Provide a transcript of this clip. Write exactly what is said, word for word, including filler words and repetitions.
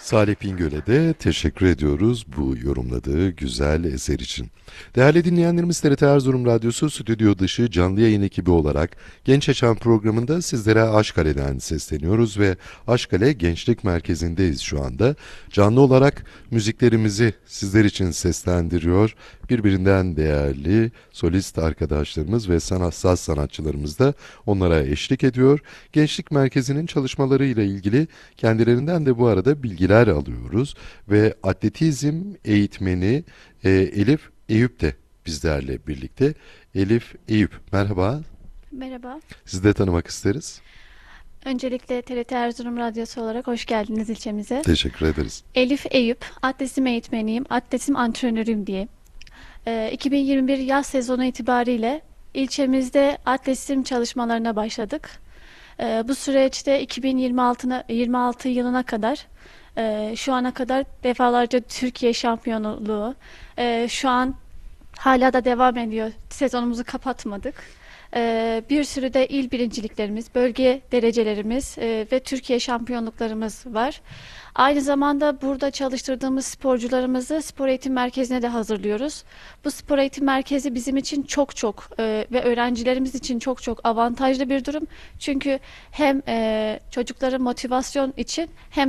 Salih Bingöl'e de teşekkür ediyoruz bu yorumladığı güzel eser için. Değerli dinleyenlerimiz, T R T Erzurum Radyosu Stüdyo Dışı canlı yayın ekibi olarak Genç Yaşam programında sizlere Aşkale'den sesleniyoruz ve Aşkale Gençlik Merkezi'ndeyiz şu anda. Canlı olarak müziklerimizi sizler için seslendiriyor. Birbirinden değerli solist arkadaşlarımız ve sanatsal sanatçılarımız da onlara eşlik ediyor. Gençlik Merkezi'nin çalışmalarıyla ilgili kendilerinden de bu arada bilgiler alıyoruz ve atletizm eğitmeni e, Elif Eyüp de bizlerle birlikte. Elif Eyüp, merhaba. Merhaba. Sizi de tanımak isteriz. Öncelikle T R T Erzurum Radyosu olarak hoş geldiniz ilçemize. Teşekkür ederiz. Elif Eyüp, atletizm eğitmeniyim, atletizm antrenörüyüm diye. Ee, iki bin yirmi bir yaz sezonu itibariyle ilçemizde atletizm çalışmalarına başladık. Ee, bu süreçte iki bin yirmi altına, yirmi altı yılına kadar e, şu ana kadar defalarca Türkiye şampiyonluğu, e, şu an hala da devam ediyor. Sezonumuzu kapatmadık. Ee, bir sürü de il birinciliklerimiz, bölge derecelerimiz e, ve Türkiye şampiyonluklarımız var. Aynı zamanda burada çalıştırdığımız sporcularımızı spor eğitim merkezine de hazırlıyoruz. Bu spor eğitim merkezi bizim için çok çok e, ve öğrencilerimiz için çok çok avantajlı bir durum. Çünkü hem e, çocukların motivasyon için hem